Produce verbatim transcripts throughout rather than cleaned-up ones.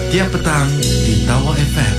Setiap petang di Tawa F M.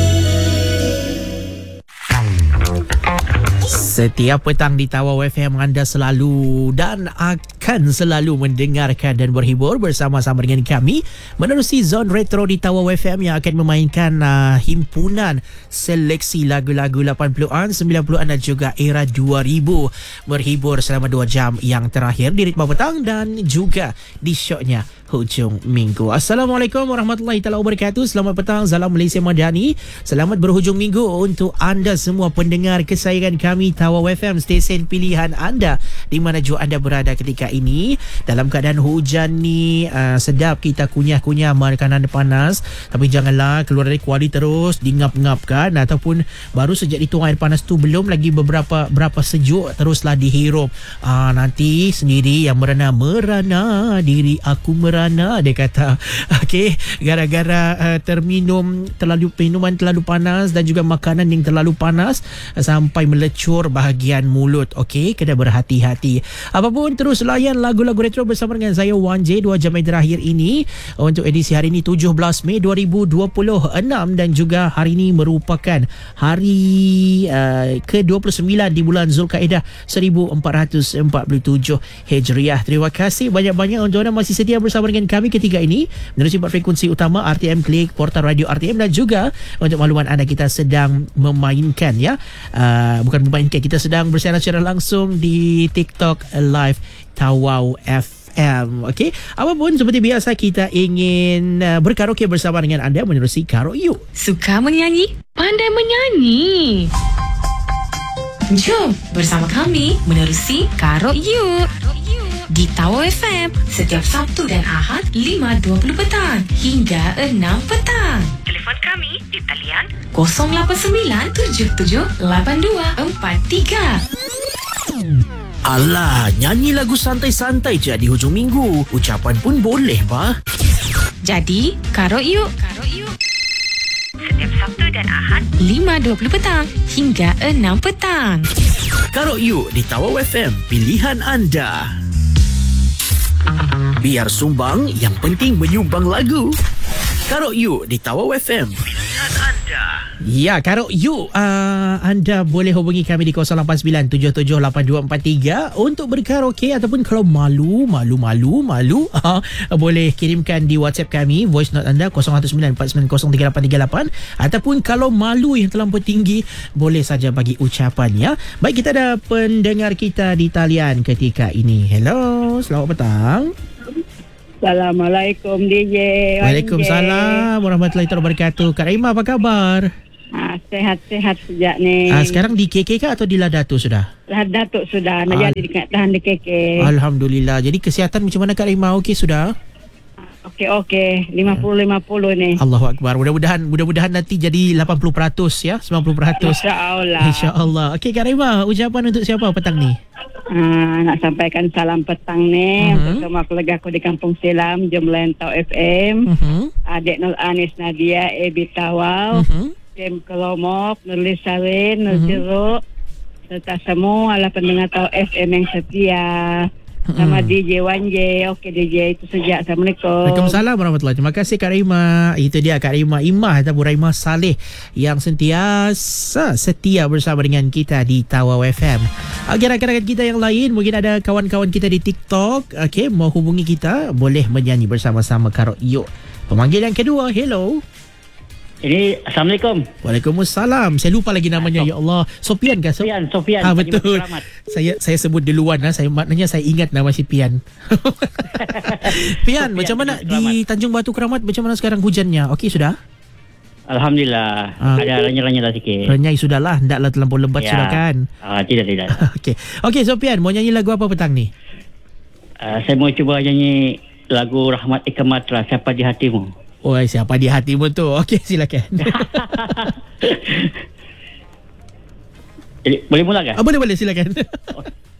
Setiap petang di Tawau F M, anda selalu dan akan selalu mendengarkan dan berhibur bersama-sama dengan kami menerusi Zone Retro di Tawau F M yang akan memainkan uh, himpunan seleksi lagu-lagu lapan puluhan, sembilan puluhan dan juga era dua ribu. Berhibur selama dua jam yang terakhir di Ritma Petang dan juga di syoknya hujung minggu. Assalamualaikum warahmatullahi taala wabarakatuh. Selamat petang, salam Malaysia Madani. Selamat berhujung minggu untuk anda semua pendengar kesayangan kami Tawau F M, stesen pilihan anda di mana jua anda berada ketika ini. Dalam keadaan hujan ni, uh, sedap kita kunyah-kunyah makanan panas, tapi janganlah keluar dari kuali terus dingap-ngapkan, ataupun baru sejak dituang air panas tu belum lagi beberapa berapa sejuk teruslah dihirup. Uh, nanti sendiri yang merana merana diri aku merana Rana, dia kata. Okey, gara-gara uh, terminum terlalu minuman terlalu panas dan juga makanan yang terlalu panas uh, sampai melecur bahagian mulut. Okey, kena berhati-hati. Apapun, terus layan lagu-lagu retro bersama dengan saya Wan J dua jam yang terakhir ini untuk edisi hari ini tujuh belas Mei dua ribu dua puluh enam, dan juga hari ini merupakan hari uh, ke dua puluh sembilan di bulan Zulkaidah seribu empat ratus empat puluh tujuh Hijriah. Terima kasih banyak-banyak untuk anda masih setia bersama dengan kami ketika ini menerusi frekuensi utama R T M Klik, portal radio R T M, dan juga untuk makluman anda kita sedang memainkan ya uh, bukan memainkan, kita sedang bersiaran secara langsung di TikTok Live Tawau F M. Okey, apapun seperti biasa kita ingin uh, berkaraoke bersama dengan anda menerusi Karo Yuk. Suka menyanyi? Pandai menyanyi? Jom bersama kami menerusi Karo Yuk di Tawau F M setiap Sabtu dan Ahad lima dua puluh petang hingga enam petang. Telefon kami di talian kosong lapan sembilan tujuh tujuh lapan dua empat tiga. Alah, nyanyi lagu santai-santai je di hujung minggu. Ucapan pun boleh, bah. Jadi, Karo Yuk. Karo Yuk. Setiap Sabtu dan Ahad lima dua puluh petang hingga enam petang. Karo Yuk di Tawau F M, pilihan anda. Biar sumbang, yang penting menyumbang lagu. Karo Yuk di Tawau F M, pilihan anda. Ya, Karo Yuk, uh, anda boleh hubungi kami di kosong lapan sembilan tujuh tujuh lapan dua empat tiga untuk berkaraoke, ataupun kalau malu, malu, malu, malu, uh, boleh kirimkan di WhatsApp kami voice note anda kosong satu sembilan empat sembilan kosong tiga lapan tiga lapan, ataupun kalau malu yang terlampau tinggi boleh saja bagi ucapan ya. Baik, kita ada pendengar kita di talian ketika ini. Hello, selamat petang. Assalamualaikum D J. Waalaikumsalam warahmatullahi wabarakatuh. Kak Raima, apa khabar? Ha, sehat-sehat sejak ni. Ah, sekarang di K K kah atau di Ladatu sudah? Ladatu sudah. Nak Al- jadi dekat tahan di K K. Alhamdulillah. Jadi kesihatan macam mana Kak Raima? Okey sudah? Okey, okey. lima puluh lima puluh ni. Allahu Akbar. Mudah-mudahan mudah-mudahan nanti jadi lapan puluh peratus ya, sembilan puluh peratus. InsyaAllah. InsyaAllah. Okey Kak Raima, ucapan untuk siapa petang ni? Ha, nak sampaikan salam petang ni Uh-huh. untuk semua keluarga aku di Kampung Silam, Jemlan Tau F M, Uh-huh. adik Nur Anis Nadia, Ebi Tawau, Uh-huh. Jem Kelomok, Nurli Sarin, Nur Uh-huh. Jeruk, serta semua ala pendengar Tau F M yang setia. Sama D J Wan J. Okey D J, itu saja. Assalamualaikum. Waalaikumsalam warahmatullahi. Terima kasih Kak Raima. Itu dia Kak Raima Imah ataupun Raima Saleh yang sentiasa setia bersama dengan kita di Tawau F M. Okey, rakan-rakan kita yang lain, mungkin ada kawan-kawan kita di TikTok, okey, mau hubungi kita, boleh menyanyi bersama-sama Karo Yuk. Pemanggil yang kedua, hello. Ini Assalamualaikum. Waalaikumsalam. Saya lupa lagi namanya, ya Allah. Sofian kah? Sofian, Sofian. Ah, betul. Selamat. Saya saya sebut duluan lah. Saya maknanya saya ingat nama si Pian. Pian, Sofian, macam mana selamat. di Tanjung Batu Keramat, macam mana sekarang hujannya? Okey sudah? Alhamdulillah. Ah. Ada renyah-renyah lah sikit. Renyai sudahlah, hendaklah terlampau lebat Ya. sudah kan. Ah, tidak, tidak. Okey. Okey Sofian, mau nyanyi lagu apa petang ni? Uh, saya mau cuba nyanyi lagu Rahmat Ikan Matra, Siapa di Hatimu. Oh, siapa di hatimu tu? Okey, silakan. Jadi, boleh mula kan? Ah, boleh boleh silakan.